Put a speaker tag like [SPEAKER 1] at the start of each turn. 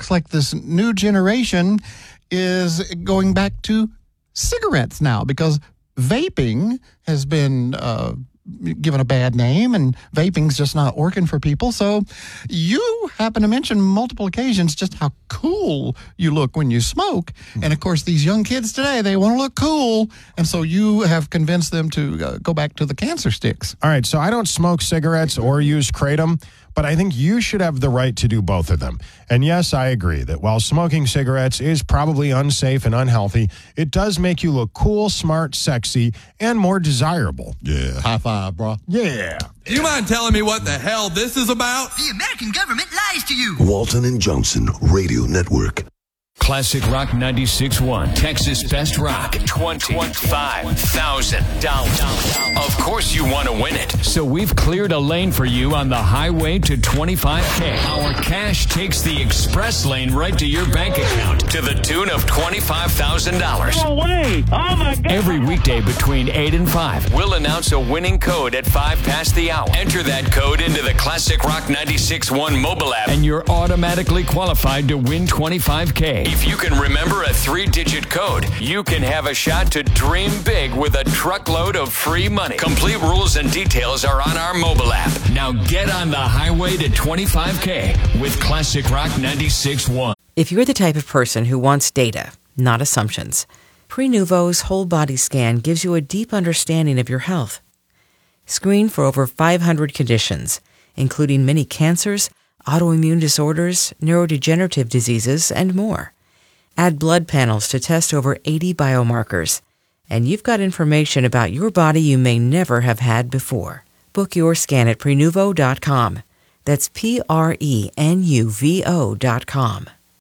[SPEAKER 1] looks like this new generation is going back to cigarettes now because vaping has been given a bad name, and vaping's just not working for people. So you happen to mention multiple occasions just how cool you look when you smoke. And of course, these young kids today, they want to look cool. And so you have convinced them to go back to the cancer sticks.
[SPEAKER 2] All right, so I don't smoke cigarettes or use Kratom, but I think you should have the right to do both of them. And yes, I agree that while smoking cigarettes is probably unsafe and unhealthy, it does make you look cool, smart, sexy, and more desirable.
[SPEAKER 1] Yeah. High five, bro.
[SPEAKER 2] Yeah.
[SPEAKER 3] Do you mind telling me what the hell this is about?
[SPEAKER 4] The American government lies to you.
[SPEAKER 5] Walton and Johnson Radio Network.
[SPEAKER 6] Classic Rock 96.1, Texas Best Rock, $25,000. Of course you want to win it, so we've cleared a lane for you on the highway to $25K. Our cash takes the express lane right to your bank account to the tune of $25,000.
[SPEAKER 7] No way! Oh my God!
[SPEAKER 6] Every weekday between 8 and 5, we'll announce a winning code at 5 past the hour. Enter that code into the Classic Rock 96.1 mobile app, and you're automatically qualified to win $25K. If you can remember a 3-digit code, you can have a shot to dream big with a truckload of free money. Complete rules and details are on our mobile app. Now get on the highway to $25K with Classic Rock 96.1.
[SPEAKER 8] If you're the type of person who wants data, not assumptions, Prenuvo's whole body scan gives you a deep understanding of your health. Screen for over 500 conditions, including many cancers, autoimmune disorders, neurodegenerative diseases, and more. Add blood panels to test over 80 biomarkers, and you've got information about your body you may never have had before. Book your scan at Prenuvo.com. That's Prenuvo.com.